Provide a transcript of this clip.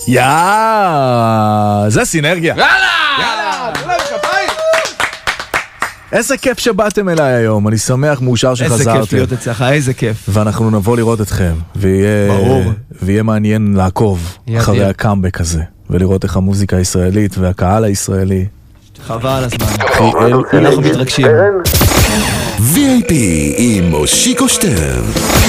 זה סינרגיה. יאללה! איזה כיף שבאתם אליי היום, אני שמח, מאושר שחזרתם. איזה כיף להיות אצלך, איזה כיף. ואנחנו נבוא לראות אתכם, ויהיה מעניין לעקוב אחרי הקאמבק הזה, ולראות איך המוזיקה הישראלית והקהל הישראלי. חבל על הזמן. אנחנו מתרגשים. VIP עם מושיקו שטרן.